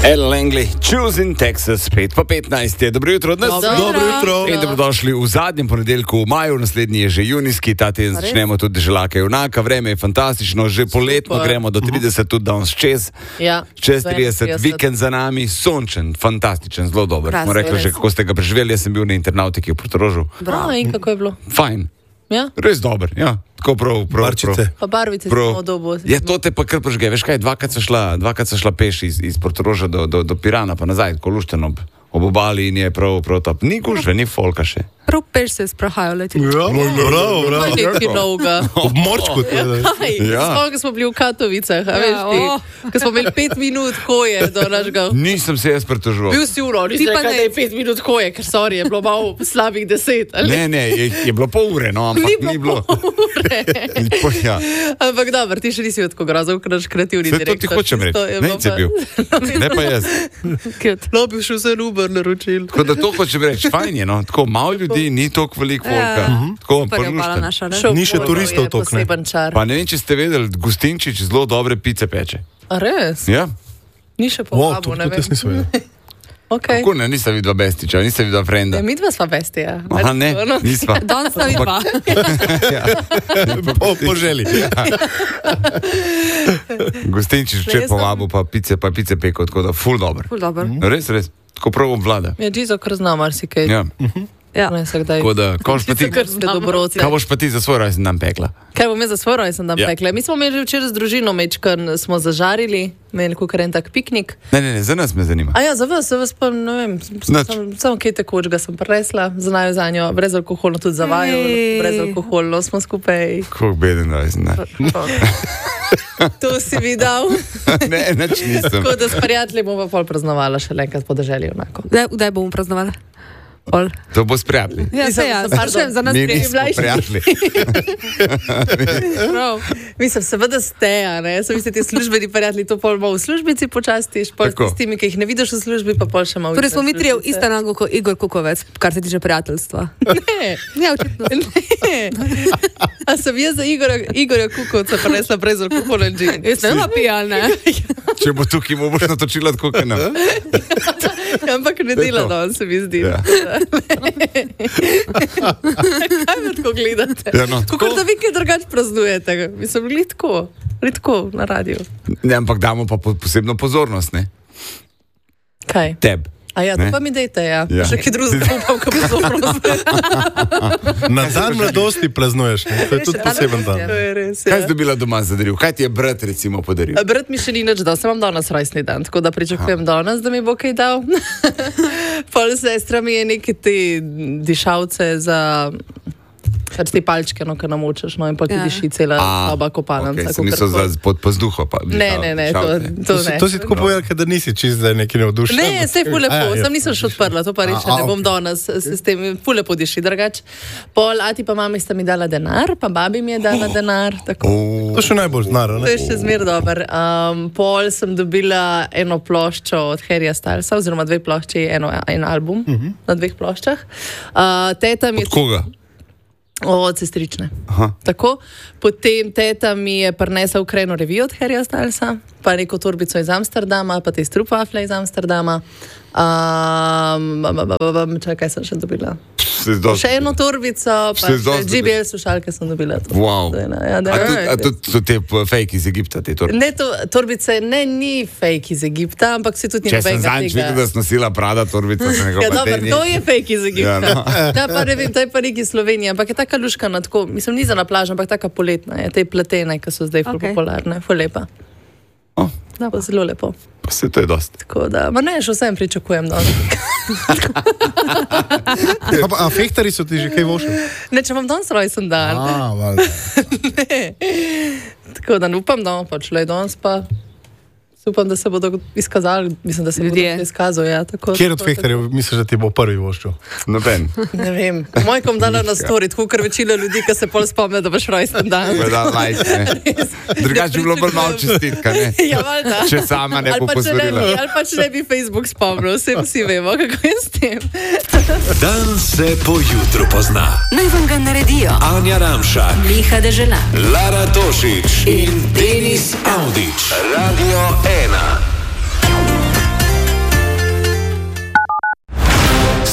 Ella Langley, Choosing Texas, 5:15 je. Dobro jutro od nas. Dobro jutro. In dobrodošli v zadnjem ponedeljku v maju, naslednji je že junijski, ta teden začnemo tudi Želaka junaka, vreme je fantastično, že poletno gremo do 30, tudi danes čez 30, vikend za nami, sončen, fantastičen, zelo dober. Moram reči, že kako ste ga preživeli, jaz sem bil na internautiki v Portorožu. Bravo, in kako je bilo? Fajn. Ja? Res dober, ja. Tako prav. Pa barvice smo dobo. Ja, to te pa kar prežge. Veš kaj, dvakrat so šla peš iz Portoroža do Pirana, pa nazaj, ko lušteno ob obali in je prav top. Ni gužve, ni folka še. Prav peš se sprahajo leti. Bravo. Nekaj novega. Ob morčku. Spomnim, smo bili v Katovicah, a veš ti, ko smo imeli 5 minut hoje do našega... Nisem se jaz pritoževal. Bil si uro, nisi rekel, da je 5 minut hoje, ker sorry, je bilo malo slabih 10. Ali? Ne, je bilo pol ure, no, ampak ni bilo. Ja. Ampak dobro, ti še nisi tako grozov, ker naš kreativni direktor. To ti hočem reči, ne si bil. Ne pa jaz. No, bi šel se Uber naročil. Tako da to hočem reči, fajn je, no, tako malo ljudi, ni toliko veliko volka. Tako prlušten. Ni še turistov toliko, ne. Pa ne vem, če ste vedeli, Gustinčič zelo dobre pice peče. A res? Ja. Ni še povabo, ne vem. To jaz nisem vedel. Okay. Kako ne, nista videla Bestiča, nista videla Frenda. Ja, mi dva sva Bestija. Aha, ne, nisva. Danes sta vidva. Po želi. Gustinčič včeraj povabil, pa pice peko, tako da ful dober. Res, tako prav obvlada. Ja, Gizo kar zna marsikaj. Ja. Ja. Tako da, kaj boš pa ti za svoj rojsten dan pekla? Kaj bom jaz za svoj rojsten dan pekla? Mi smo imeli včeraj z družino mečkan, smo zažarili, imeli kakor en tak piknik. Ne, za nas me zanima. A ja, za vas pa ne vem, samo kaj tekočega sem presla, znajo za njo, brezalkoholno tudi za vaju, brezalkoholno smo skupaj. Kako beden rojsten dan. To si videl? Ne, nič nisem. Tako da s prijatelji bomo pol praznovala še enkrat po deželju onako. Kdaj bomo praznovali? To bo s prijatelji. Ja, se ja, za nas mi nismo prijatelji. Mislim, seveda ste, ne? So vi ste ti službeni prijatelji, to pol malo v službici počastiš, pol s tistimi, ki jih ne vidiš v službi, pa pol še malo. Torej smo mi trije v ista nago kot Igor Kukovec, kar se tiče prijateljstva. Ne. Ja, očitno. Ne. A sem jaz za Igorja Kukovca prinesla brezalkoholen džin. Jaz ne vem, pijal, ne? Če bo tukaj, mu boš natočila tako, kaj ne. Ampak ne dela danes, se mi zdi. Kaj me tako gledate? Ja, no, tako da vi kaj drugače praznujete. Mislim, bili tako na radiju. Ne, ampak damo pa posebno pozornost, ne? Kaj? Teb. A ja, to pa mi dejte, ja. Še kaj drugega upam, ko pozornost. Na dan mladosti praznuješ, ne? To je tudi poseben dan. To je res, ja. Kaj si dobila doma za daril? Kaj ti je brat recimo podaril? Brat mi še ni nič dal, sem vam danes rojstni dan, tako da pričakujem danes, da mi bo kaj dal. Pol sestra mi je neke te dišavce za... Pač te palčke, no, ki namočeš, no, in pol ti diši cela soba kopalnica. Okay, se niso za pozduho pa... Ne, to ne. To si tako povedal, da nisi čist zdaj neki navdušen. Ne, sej ful lepo, sem nisem še odprla, to pa reči, ne bom danes s tem, ful lepo diši, drugač. Pol, ati pa mami sta mi dala denar, pa babi mi je dala denar, tako. To še najbolj znar, ne? To je še zmer dober. Pol sem dobila eno ploščo od Harryja Stylesa, oziroma 2 plošči, en album na 2 ploščah. Teta mi je... Od koga? Od sestrične. Tako. Potem teta mi je prinesla Ukrajino revijo od Harryja Stylesa, pa neko torbico iz Amsterdama, pa te strupafle iz Amsterdama. Kaj sem še dobila? Še eno torbico, pa še JBL slušalke sem dobila. Wow. A to so te fake iz Egipta, te torbice? Ne, torbice ni fake iz Egipta, ampak se tudi ni nobenega tega. Če sem zanj videl, da si nosila Prada torbico, se nekako pateni. To je fake iz Egipta. Ja, pa ne vem, to je pa neki Slovenija, ampak je taka luškana, tako, mislim, ni za na plažo, ampak taka poletna je, te pletene, ki so zdaj popularne, ful lepa. Zelo lepo. Pa se to je dosti. Tako da, ma ne, še vsem pričakujem danes. A fehtari so ti že kaj vošli? Ne, če vam danes rojsten dan. Ne. Tako da ne upam, da pa šlo je danes pa... Upam, da se bodo izkazali, mislim, da se bodo izkazali. Ja, kjer od fehtarjev misliš, da ti bo prvi voščil? Noben. Ne vem. Mojkom dala na story, tako kar večina ljudi, ki se pol spomne, da boš rojsten dan. Drugače bi bilo bolj malo čestitka, ne? Ja, valjda. Če sama ne bo pozorila. Ali pa če ne bi Facebook spomnil, vsi vemo, kako je s tem. Dan se po jutru pozna. Naj vam ga naredijo Anja Ramšak, Miha Deželak, Lara Tošič in Denis Audić. Radio 1.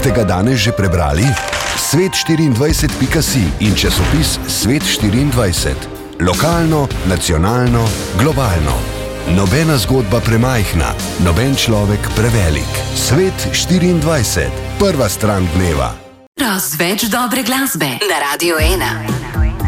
Ste ga danes že prebrali? Svet24.si in časopis Svet24. Lokalno, nacionalno, globalno. Nobena zgodba premajhna, noben človek prevelik. Svet24. Prva stran dneva. Razveč dobre glasbe na Radio 1.